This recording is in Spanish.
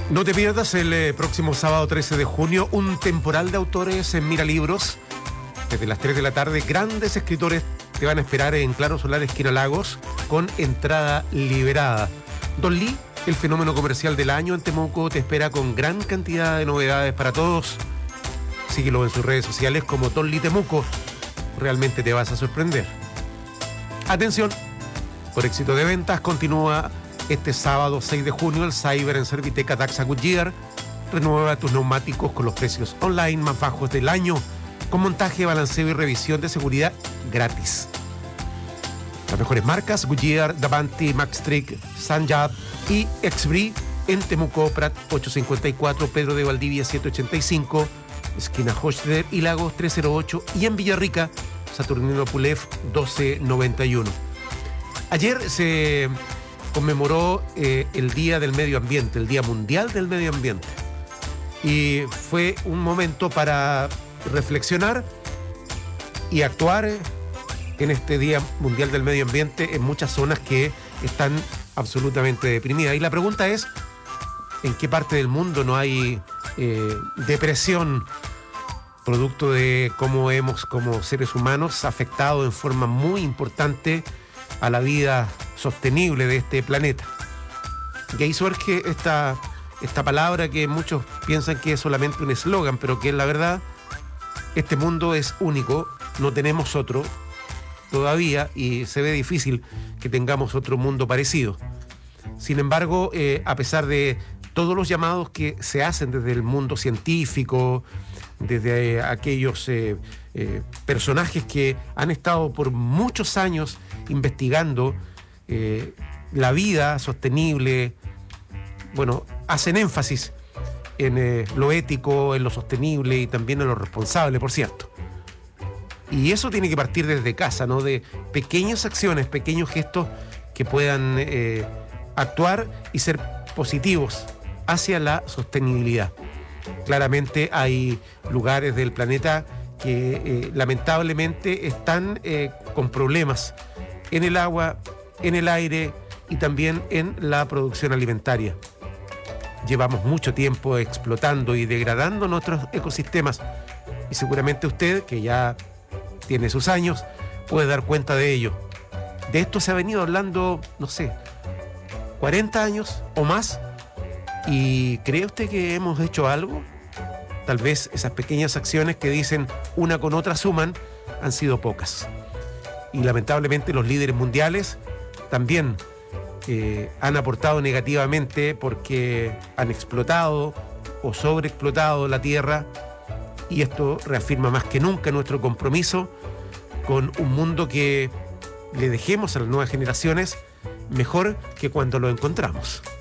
No te pierdas el próximo sábado 13 de junio un temporal de autores en Mira Libros. Desde las 3 de la tarde, grandes escritores te van a esperar en Claro Solar, esquina Lagos, con entrada liberada. Don Lee, el fenómeno comercial del año en Temuco, te espera con gran cantidad de novedades para todos. Síguelo en sus redes sociales como Don Lee Temuco. Realmente te vas a sorprender. Atención, por éxito de ventas continúa este sábado 6 de junio el Cyber en Serviteca Daxa Goodyear. Renueva tus neumáticos con los precios online más bajos del año, con montaje, balanceo y revisión de seguridad gratis. Las mejores marcas: Goodyear, Davanti, Maxtrick, Sanjab y Exbri en Temuco, Prat 854, Pedro de Valdivia 785, esquina Hochster y Lagos 308, y en Villarrica, Saturnino Pulef 1291. Ayer se conmemoró el Día del Medio Ambiente, el Día Mundial del Medio Ambiente. Y fue un momento para reflexionar y actuar en este Día Mundial del Medio Ambiente en muchas zonas que están absolutamente deprimidas. Y la pregunta es, ¿en qué parte del mundo no hay depresión producto de cómo hemos como seres humanos afectado en forma muy importante a la vida sostenible de este planeta? Y ahí surge esta palabra que muchos piensan que es solamente un eslogan, pero que es la verdad. Este mundo es único, no tenemos otro todavía y se ve difícil que tengamos otro mundo parecido. Sin embargo, a pesar de todos los llamados que se hacen desde el mundo científico, desde aquellos personajes que han estado por muchos años investigando la vida sostenible, bueno, hacen énfasis en lo ético, en lo sostenible y también en lo responsable, por cierto. Y eso tiene que partir desde casa, ¿no? De pequeñas acciones, pequeños gestos que puedan actuar y ser positivos hacia la sostenibilidad. Claramente hay lugares del planeta que lamentablemente están con problemas en el agua, en el aire y también en la producción alimentaria. Llevamos mucho tiempo explotando y degradando nuestros ecosistemas y seguramente usted, que ya tiene sus años, puede dar cuenta de ello. De esto se ha venido hablando, no sé, 40 años o más. ¿Y cree usted que hemos hecho algo? Tal vez esas pequeñas acciones que dicen una con otra suman han sido pocas. Y lamentablemente los líderes mundiales también han aportado negativamente porque han explotado o sobreexplotado la tierra, y esto reafirma más que nunca nuestro compromiso con un mundo que le dejemos a las nuevas generaciones mejor que cuando lo encontramos.